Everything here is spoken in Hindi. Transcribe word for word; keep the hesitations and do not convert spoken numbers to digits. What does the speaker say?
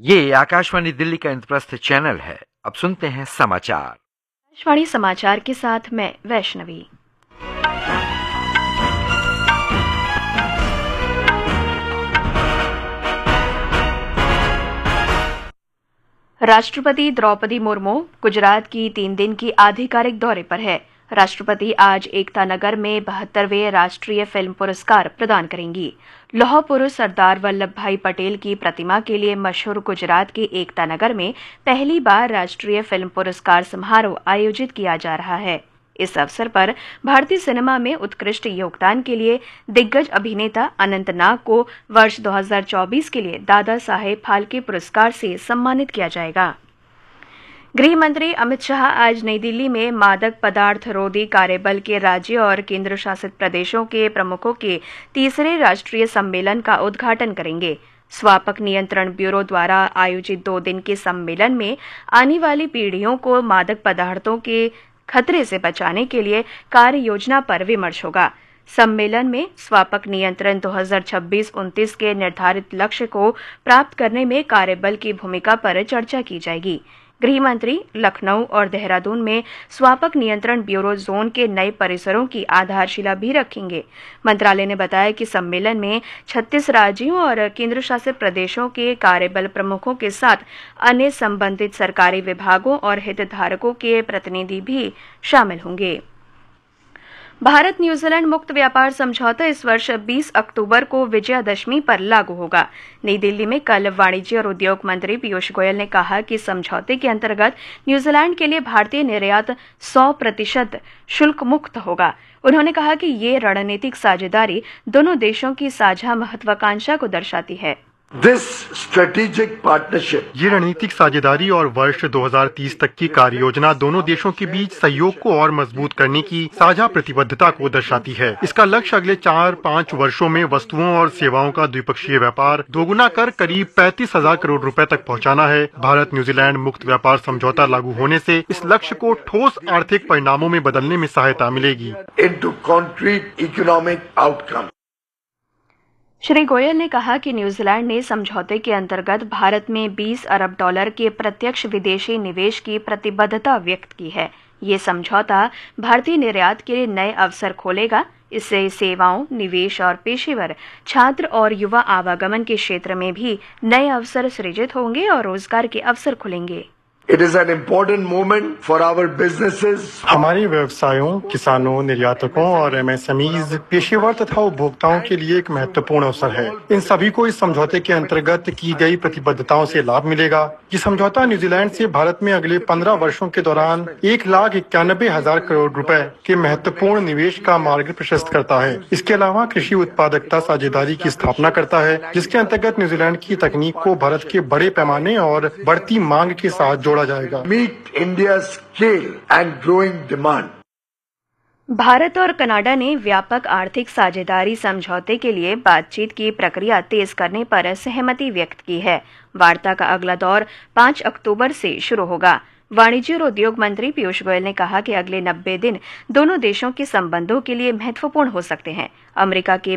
ये आकाशवाणी दिल्ली का इंद्रप्रस्थ चैनल है। अब सुनते हैं समाचार। आकाशवाणी समाचार के साथ मैं वैष्णवी। राष्ट्रपति द्रौपदी मुर्मू गुजरात की तीन दिन की आधिकारिक दौरे पर है। राष्ट्रपति आज एकता नगर में बहत्तरवें राष्ट्रीय फिल्म पुरस्कार प्रदान करेंगी। लौह पुरुष सरदार वल्लभ भाई पटेल की प्रतिमा के लिए मशहूर गुजरात के एकता नगर में पहली बार राष्ट्रीय फिल्म पुरस्कार समारोह आयोजित किया जा रहा है। इस अवसर पर भारतीय सिनेमा में उत्कृष्ट योगदान के लिए दिग्गज अभिनेता अनंत नाग को वर्ष दो हज़ार चौबीस के लिए दादा साहेब फाल्के पुरस्कार से सम्मानित किया जाएगा। गृह मंत्री अमित शाह आज नई दिल्ली में मादक पदार्थ रोधी कार्यबल के राज्य और केंद्र शासित प्रदेशों के प्रमुखों के तीसरे राष्ट्रीय सम्मेलन का उद्घाटन करेंगे। स्वापक नियंत्रण ब्यूरो द्वारा आयोजित दो दिन के सम्मेलन में आने वाली पीढ़ियों को मादक पदार्थों के खतरे से बचाने के लिए कार्य योजना पर विमर्श होगा। सम्मेलन में स्वापक नियंत्रण दो हज़ार छब्बीस उनतीस के निर्धारित लक्ष्य को प्राप्त करने में कार्यबल की भूमिका पर चर्चा की जाएगी। गृह मंत्री लखनऊ और देहरादून में स्वापक नियंत्रण ब्यूरो जोन के नए परिसरों की आधारशिला भी रखेंगे। मंत्रालय ने बताया कि सम्मेलन में छत्तीस राज्यों और केंद्र शासित प्रदेशों के कार्यबल प्रमुखों के साथ अन्य संबंधित सरकारी विभागों और हितधारकों के प्रतिनिधि भी शामिल होंगे। भारत न्यूजीलैंड मुक्त व्यापार समझौता इस वर्ष बीस अक्टूबर को विजयादशमी पर लागू होगा। नई दिल्ली में कल वाणिज्य और उद्योग मंत्री पीयूष गोयल ने कहा कि समझौते के अंतर्गत न्यूजीलैंड के लिए भारतीय निर्यात सौ प्रतिशत शुल्क मुक्त होगा। उन्होंने कहा कि ये रणनीतिक साझेदारी दोनों देशों की साझा महत्वाकांक्षा को दर्शाती है। This strategic partnership, ये रणनीतिक साझेदारी और वर्ष दो हज़ार तीस तक की कार्य योजना दोनों देशों के बीच सहयोग को और मजबूत करने की साझा प्रतिबद्धता को दर्शाती है। इसका लक्ष्य अगले चार पाँच वर्षों में वस्तुओं और सेवाओं का द्विपक्षीय व्यापार दोगुना कर करीब पैंतीस हजार करोड़ रुपए तक पहुंचाना है। भारत न्यूजीलैंड मुक्त व्यापार समझौता लागू होने से इस लक्ष्य को ठोस आर्थिक परिणामों में बदलने में सहायता मिलेगी। into concrete economic outcome. Shri Goyal ने कहा कि न्यूजीलैंड ने समझौते के अंतर्गत भारत में बीस अरब डॉलर के प्रत्यक्ष विदेशी निवेश की प्रतिबद्धता व्यक्त की है। ये समझौता भारतीय निर्यात के लिए नए अवसर खोलेगा। इससे सेवाओं, निवेश और पेशेवर, छात्र और युवा आवागमन के क्षेत्र में भी नए अवसर सृजित होंगे और रोजगार के अवसर खुलेंगे। It is an important moment for our businesses. हमारे व्यवसायों, किसानों, निर्यातकों और एमएसएमईज, पेशेवर तथा उपभोक्ताओं के लिए एक महत्वपूर्ण अवसर है। इन सभी को इस समझौते के अंतर्गत की गई प्रतिबद्धताओं से लाभ मिलेगा। ये समझौता न्यूजीलैंड से भारत में अगले पंद्रह वर्षों के दौरान एक लाख इक्यानबे हजार करोड़ रुपए के महत्वपूर्ण निवेश का मार्ग प्रशस्त करता है। इसके अलावा कृषि उत्पादकता साझेदारी की स्थापना करता है, जिसके अंतर्गत न्यूजीलैंड की तकनीक को भारत के बड़े पैमाने और बढ़ती मांग के साथ जोड़ा जाएगा। Meet India's scale and growing demand. Bharat और कनाडा ने व्यापक आर्थिक साझेदारी समझौते के लिए बातचीत की प्रक्रिया तेज करने पर सहमति व्यक्त की है। वार्ता का अगला दौर पाँच अक्टूबर से शुरू होगा। वाणिज्य और उद्योग मंत्री पीयूष गोयल ने कहा कि अगले नब्बे दिन दोनों देशों के संबंधों के लिए महत्वपूर्ण हो सकते हैं। अमेरिका के